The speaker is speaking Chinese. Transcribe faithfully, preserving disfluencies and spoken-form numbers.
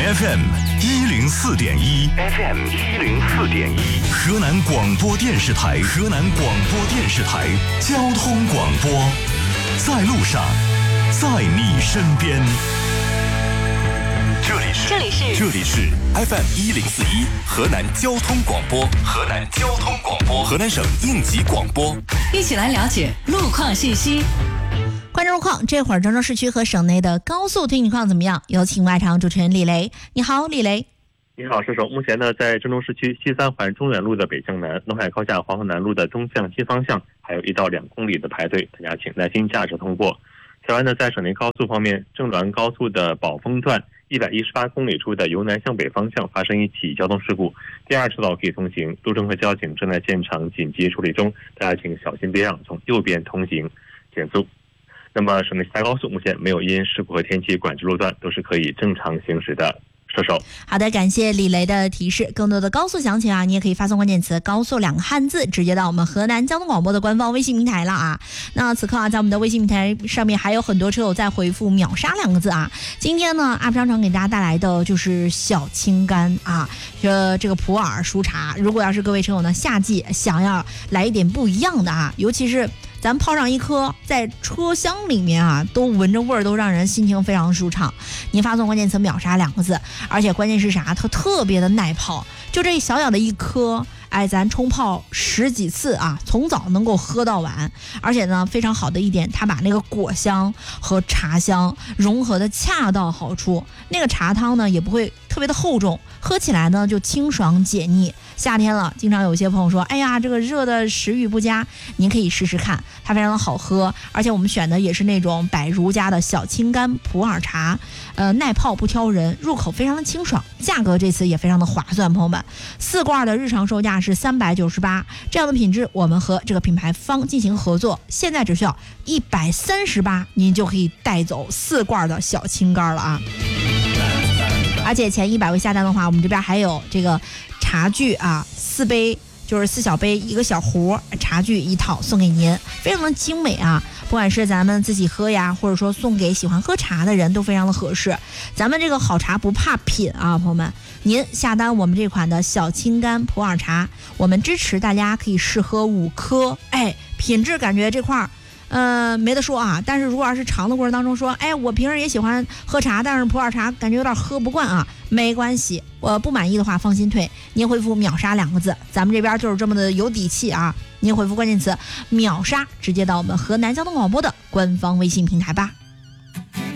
F M 一零四点一 ，F M 一零四点一，河南广播电视台，河南广播电视台交通广播，在路上，在你身边。这里是这里是这里是 F M 一零四一河南交通广播，河南交通广播，河南省应急广播， 一起来了解路况信息。 关注路况，这会儿郑州市区和省内的高速情况怎么样？有请外场主持人李雷。你好，李雷。 你好，射手。目前呢，在郑州市区西三环中远路的北向南、陇海高架黄河南路的东向西方向，还有一到两公里的排队，大家请耐心驾车通过。此外呢，在省内高速方面，郑滦高速的宝丰段一百一十八公里处的由南向北方向发生一起交通事故，第二车道可以通行，路政和交警正在现场紧急处理中，大家请小心别让，从右边通行，减速。那么省内其他高速目前没有因事故和天气管制路段，都是可以正常行驶的。射手。 好的，感谢李雷的提示。更多的高速详情啊，你也可以发送关键词高速两个汉字直接到我们河南交通广播的官方微信平台了啊。那此刻啊，在我们的微信平台上面还有很多车友在回复秒杀两个字啊。今天呢 U P 商城给大家带来的就是小青柑啊，呃这个普洱熟茶。如果要是各位车友呢夏季想要来一点不一样的啊，尤其是咱泡上一颗，在车厢里面啊，都闻着味儿，都让人心情非常舒畅。您发送关键词秒杀两个字，而且关键是啥？它特别的耐泡，就这小小的一颗，哎，咱冲泡十几次啊，从早能够喝到晚。而且呢，非常好的一点，它把那个果香和茶香融合的恰到好处。那个茶汤呢，也不会特别的厚重，喝起来呢就清爽解腻。夏天了，经常有些朋友说，哎呀，这个热的食欲不佳，您可以试试看，它非常的好喝，而且我们选的也是那种百如家的小青柑普洱茶，呃，耐泡不挑人，入口非常的清爽，价格这次也非常的划算，朋友们，四罐的日常售价是三百九十八，这样的品质，我们和这个品牌方进行合作，现在只需要一百三十八，您就可以带走四罐的小青柑了啊！而且前一百位下单的话，我们这边还有这个茶具啊，四杯就是四小杯一个小壶，茶具一套送给您，非常的精美啊！不管是咱们自己喝呀，或者说送给喜欢喝茶的人，都非常的合适。咱们这个好茶不怕品啊，朋友们，您下单我们这款的小青柑普洱茶，我们支持大家可以试喝五颗，哎，品质感觉这块儿。呃，没得说啊，但是如果要是尝的过程当中说，哎，我平时也喜欢喝茶，但是普洱茶感觉有点喝不惯啊，没关系，我不满意的话放心退，您回复秒杀两个字，咱们这边就是这么的有底气啊，您回复关键词秒杀，直接到我们河南交通广播的官方微信平台吧。